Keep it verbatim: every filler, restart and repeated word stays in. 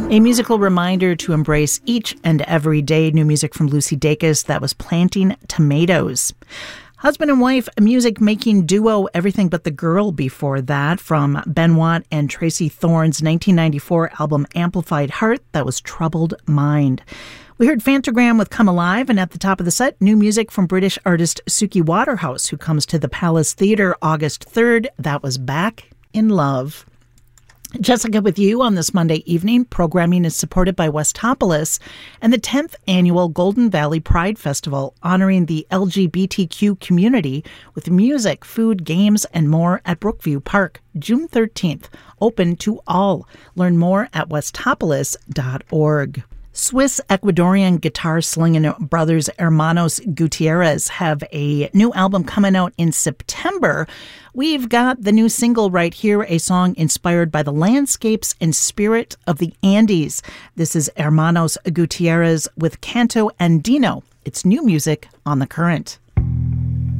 A musical reminder to embrace each and every day. New music from Lucy Dacus. That was Planting Tomatoes. Husband and wife, a music-making duo, Everything But the Girl before that, from Ben Watt and Tracy Thorn's nineteen ninety-four album Amplified Heart. That was Troubled Mind. We heard Phantogram with Come Alive, and at the top of the set, new music from British artist Suki Waterhouse, who comes to the Palace Theatre August third. That was Back in Love. Jessica with you on this Monday evening. Programming is supported by Westopolis and the tenth Annual Golden Valley Pride Festival, honoring the L G B T Q community with music, food, games, and more at Brookview Park, June thirteenth. Open to all. Learn more at westopolis dot org. Swiss-Ecuadorian guitar slinging brothers Hermanos Gutierrez have a new album coming out in September. We've got the new single right here, a song inspired by the landscapes and spirit of the Andes. This is Hermanos Gutierrez with Canto Andino. It's new music on The Current.